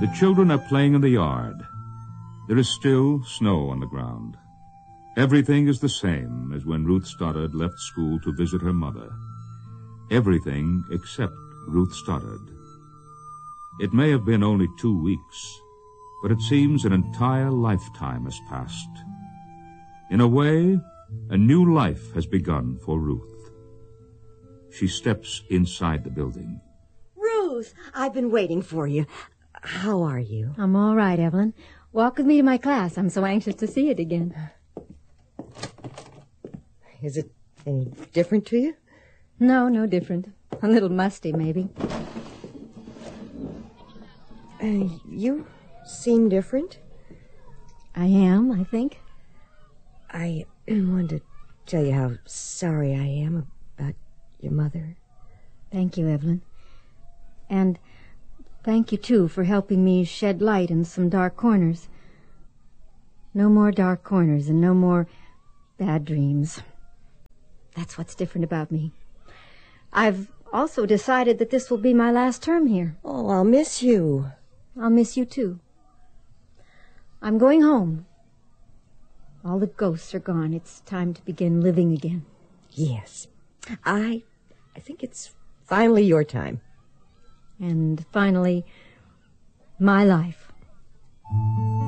The children are playing in the yard. There is still snow on the ground. Everything is the same as when Ruth Stoddard left school to visit her mother. Everything except Ruth Stoddard. It may have been only 2 weeks, but it seems an entire lifetime has passed. In a way, a new life has begun for Ruth. She steps inside the building. Ruth, I've been waiting for you. How are you? I'm all right, Evelyn. Walk with me to my class. I'm so anxious to see it again. Is it any different to you? No, no different. A little musty, maybe. You seem different. I am, I think. I wanted to tell you how sorry I am about your mother. Thank you, Evelyn. And thank you, too, for helping me shed light in some dark corners. No more dark corners and no more bad dreams. That's what's different about me. I've also decided that this will be my last term here. Oh, I'll miss you. I'll miss you, too. I'm going home. All the ghosts are gone. It's time to begin living again. Yes. I think it's finally your time. And finally, my life.